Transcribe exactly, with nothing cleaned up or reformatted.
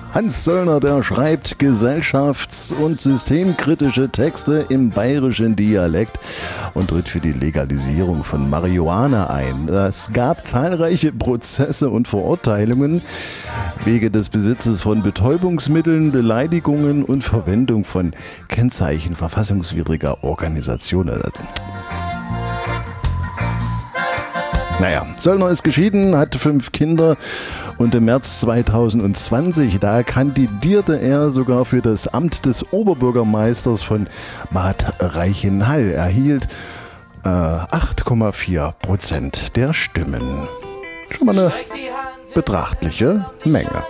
Hans Söllner, der schreibt gesellschafts- und systemkritische Texte im bayerischen Dialekt und tritt für die Legalisierung von Marihuana ein. Es gab zahlreiche Prozesse und Verurteilungen wegen des Besitzes von Betäubungsmitteln, Beleidigungen und Verwendung von Kennzeichen verfassungswidriger Organisationen. Naja, Söllner ist geschieden, hat fünf Kinder und im März zweitausendzwanzig, da kandidierte er sogar für das Amt des Oberbürgermeisters von Bad Reichenhall, erhielt äh, acht Komma vier Prozent der Stimmen. Schon mal eine betrachtliche Menge.